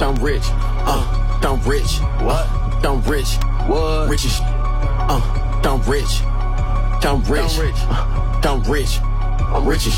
I'm rich. I'm rich. What? I'm rich. What? Rich as I'm rich. I'm rich. I'm rich. I'm rich. I'm rich as